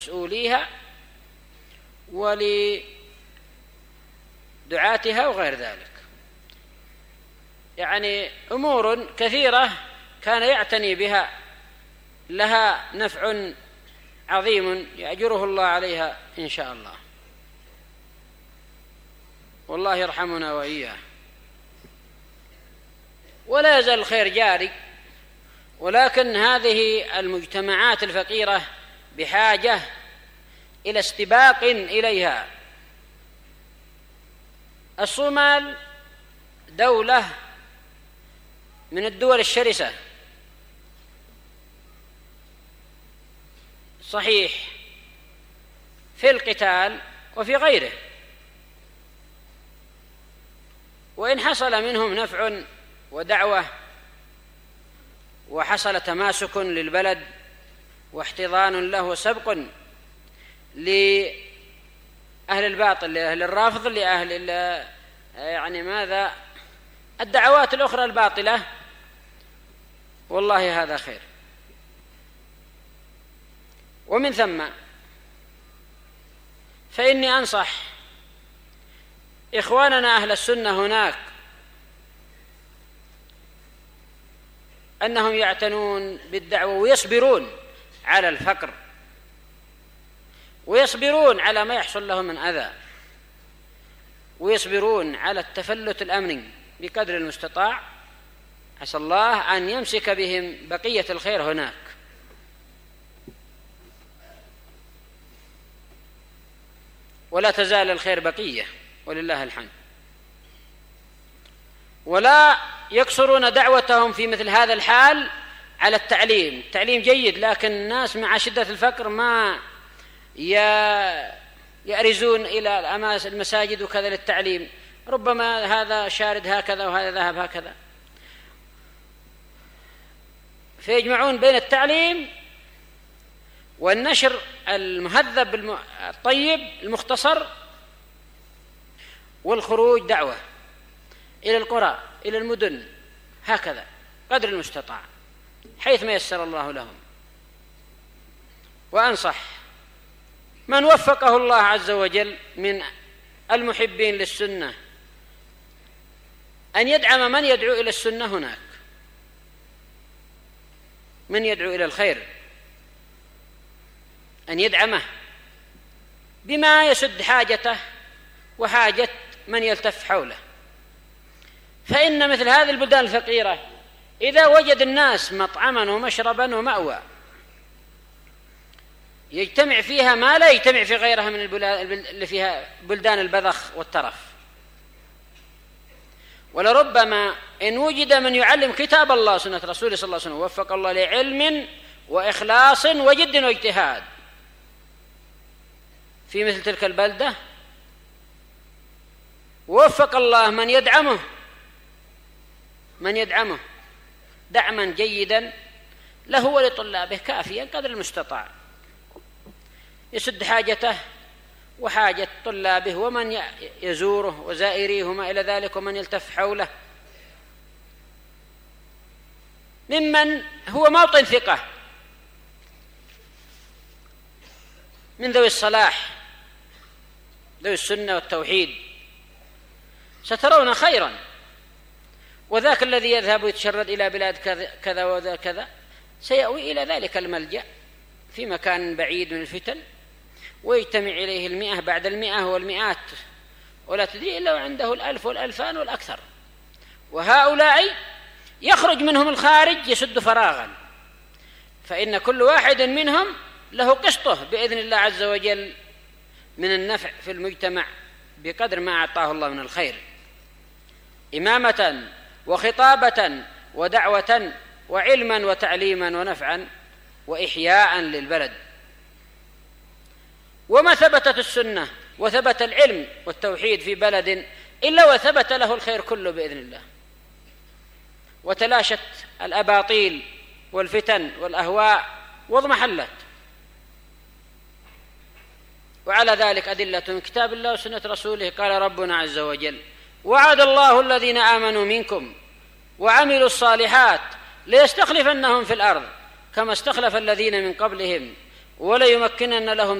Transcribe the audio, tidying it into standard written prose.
ولمسؤوليها ولدعاتها وغير ذلك. يعني أمور كثيرة كان يعتني بها لها نفع عظيم يأجره الله عليها إن شاء الله، والله يرحمنا وإياه. ولا يزال الخير جاري، ولكن هذه المجتمعات الفقيرة بحاجة إلى استباق إليها. الصومال دولة من الدول الشرسة صحيح في القتال وفي غيره، وإن حصل منهم نفع ودعوة وحصل تماسك للبلد واحتضان له وسبق لأهل الباطل، لأهل الرافض، لأهل الدعوات الأخرى الباطلة، والله هذا خير. ومن ثم فإني أنصح إخواننا أهل السنة هناك أنهم يعتنون بالدعوة ويصبرون على الفقر، ويصبرون على ما يحصل لهم من أذى، ويصبرون على التفلت الأمني بقدر المستطاع. عسى الله أن يمسك بهم بقية الخير هناك. ولا تزال الخير بقية ولله الحمد. ولا يقصرون دعوتهم في مثل هذا الحال على التعليم. التعليم جيد، لكن الناس مع شدة الفقر ما يأرزون إلى المساجد وكذا للتعليم، ربما هذا شارد هكذا وهذا ذهب هكذا، فيجمعون بين التعليم والنشر المهذب الطيب المختصر والخروج دعوة إلى القرى إلى المدن هكذا قدر المستطاع حيث ما يسر الله لهم. وأنصح من وفقه الله عز وجل من المحبين للسنة أن يدعم من يدعو إلى السنة هناك، من يدعو إلى الخير، أن يدعمه بما يسد حاجته وحاجة من يلتف حوله. فإن مثل هذه البلدان الفقيرة إذا وجد الناس مطعما ومشربا ومأوى يجتمع فيها ما لا يجتمع في غيرها من البلدان اللي فيها بلدان البذخ والترف. ولربما إن وجد من يعلم كتاب الله سنة رسوله صلى الله عليه وسلم وفق الله لعلم وإخلاص وجد واجتهاد في مثل تلك البلدة، ووفق الله من يدعمه دعما جيدا له ولطلابه كافيا قدر المستطاع، يسد حاجته وحاجة طلابه ومن يزوره وزائريه وما إلى ذلك ومن يلتف حوله ممن هو موطن ثقة من ذوي الصلاح ذوي السنة والتوحيد، سترون خيرا. وذاك الذي يذهب ويتشرد إلى بلاد كذا وذا كذا سيأوي إلى ذلك الملجأ في مكان بعيد من الفتن، ويجتمع إليه 100 بعد 100 والمئات، ولا تدري إلا وعنده 1000 والألفان والأكثر. وهؤلاء يخرج منهم الخارج يسد فراغا، فإن كل واحد منهم له قسطه بإذن الله عز وجل من النفع في المجتمع بقدر ما أعطاه الله من الخير، إمامة وخطابة ودعوة وعلما وتعليما ونفعا وإحياء للبلد. وما ثبتت السنة وثبت العلم والتوحيد في بلد إلا وثبت له الخير كله بإذن الله، وتلاشت الأباطيل والفتن والأهواء واضمحلت. وعلى ذلك أدلة من كتاب الله وسنة رسوله. قال ربنا عز وجل: وعد الله الذين آمنوا منكم وعملوا الصالحات ليستخلفنهم في الأرض كما استخلف الذين من قبلهم وليمكنن لهم